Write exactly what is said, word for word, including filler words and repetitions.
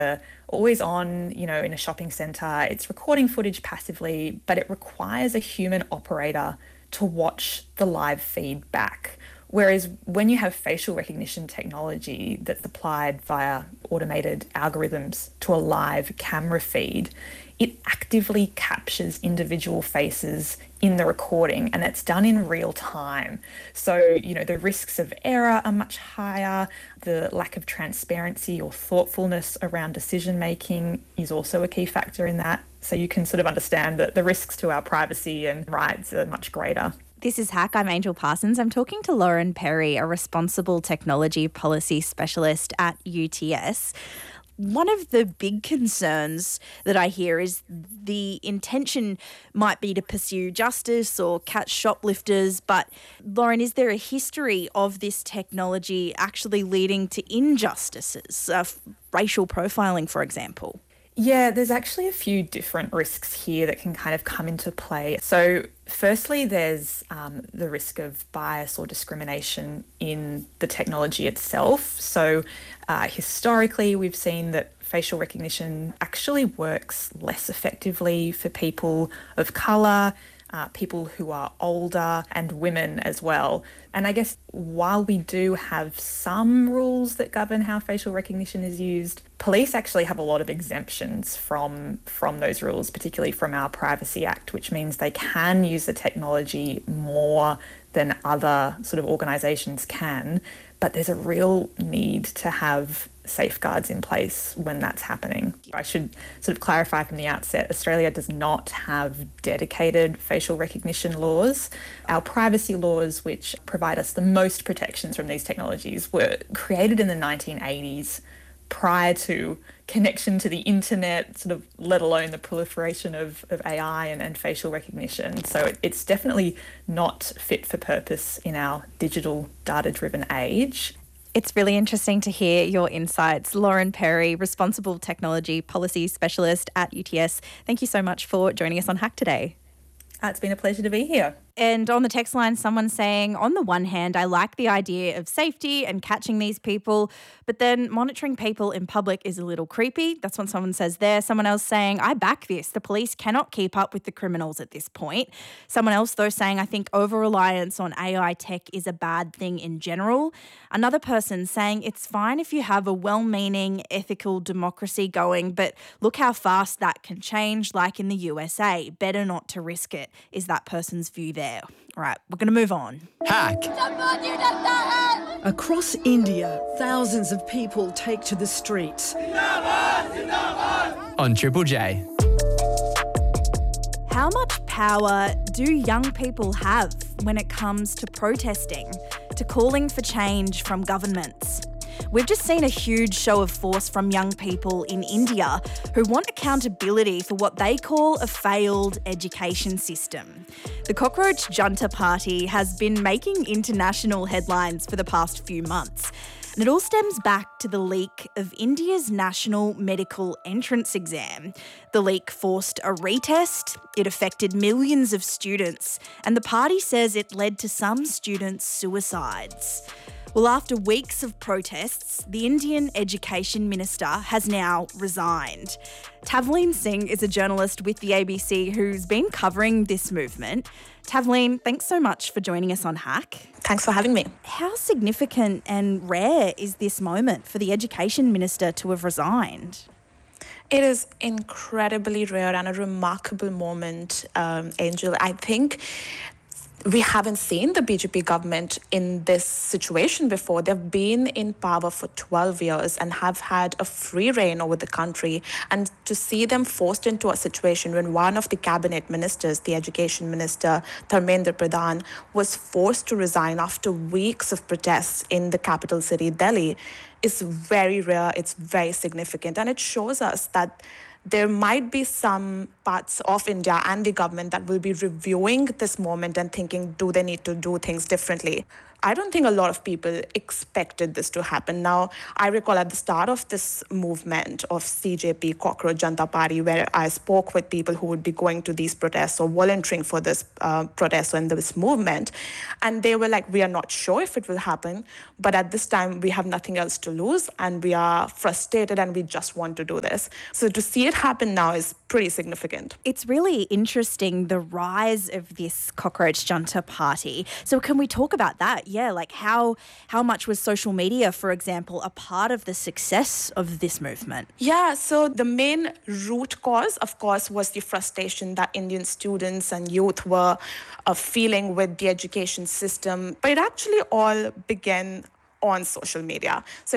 always on, you know, in a shopping centre. It's recording footage passively, but it requires a human operator to watch the live feed back. Whereas when you have facial recognition technology that's applied via automated algorithms to a live camera feed, it actively captures individual faces in the recording, and it's done in real time. So, you know, the risks of error are much higher. The lack of transparency or thoughtfulness around decision making is also a key factor in that. So you can sort of understand that the risks to our privacy and rights are much greater. This is Hack. I'm Angel Parsons. I'm talking to Lauren Perry, a responsible technology policy specialist at U T S. One of the big concerns that I hear is the intention might be to pursue justice or catch shoplifters. But Lauren, is there a history of this technology actually leading to injustices, uh, racial profiling, for example? Yeah, there's actually a few different risks here that can kind of come into play. So firstly, there's um, the risk of bias or discrimination in the technology itself. So uh, historically, we've seen that facial recognition actually works less effectively for people of colour, Uh, people who are older, and women as well. And I guess while we do have some rules that govern how facial recognition is used, police actually have a lot of exemptions from from those rules, particularly from our Privacy Act, which means they can use the technology more than other sort of organisations can. But there's a real need to have safeguards in place when that's happening. I should sort of clarify from the outset, Australia does not have dedicated facial recognition laws. Our privacy laws, which provide us the most protections from these technologies, were created in the nineteen eighties prior to connection to the internet, sort of let alone the proliferation of, of A I and, and facial recognition. So it, it's definitely not fit for purpose in our digital data-driven age. It's really interesting to hear your insights. Lauren Perry, Responsible Technology Policy Specialist at U T S. Thank you so much for joining us on Hack today. Uh, it's been a pleasure to be here. And on the text line, someone's saying, on the one hand, I like the idea of safety and catching these people, but then monitoring people in public is a little creepy. That's what someone says there. Someone else saying, I back this. The police cannot keep up with the criminals at this point. Someone else, though, saying, I think over-reliance on A I tech is a bad thing in general. Another person saying, it's fine if you have a well-meaning, ethical democracy going, but look how fast that can change, like in the U S A. Better not to risk it, is that person's view there. All right, we're going to move on. Hack. Across India, thousands of people take to the streets. On Triple J. How much power do young people have when it comes to protesting, to calling for change from governments? We've just seen a huge show of force from young people in India who want accountability for what they call a failed education system. The Cockroach Junta Party has been making international headlines for the past few months. And it all stems back to the leak of India's national medical entrance exam. The leak forced a retest, it affected millions of students, and the party says it led to some students' suicides. Well, after weeks of protests, the Indian Education Minister has now resigned. Tavleen Singh is a journalist with the A B C who's been covering this movement. Tavleen, thanks so much for joining us on Hack. Thanks for having me. How significant and rare is this moment for the Education Minister to have resigned? It is incredibly rare and a remarkable moment, um, Angel. I think we haven't seen the B J P government in this situation before. They've been in power for twelve years and have had a free reign over the country. And to see them forced into a situation when one of the cabinet ministers, the education minister, Dharmendra Pradhan, was forced to resign after weeks of protests in the capital city, Delhi, is very rare. It's very significant. And it shows us that there might be some parts of India and the government that will be reviewing this moment and thinking, do they need to do things differently? I don't think a lot of people expected this to happen. Now, I recall at the start of this movement of C J P, Cockroach Janta Party, where I spoke with people who would be going to these protests or volunteering for this uh, protest and this movement. And they were like, we are not sure if it will happen, but at this time we have nothing else to lose and we are frustrated and we just want to do this. So to see it happen now is pretty significant. It's really interesting, the rise of this Cockroach Junta Party. So can we talk about that? Yeah, like how how much was social media, for example, a part of the success of this movement? Yeah, so the main root cause, of course, was the frustration that Indian students and youth were uh, feeling with the education system. But it actually all began on social media. So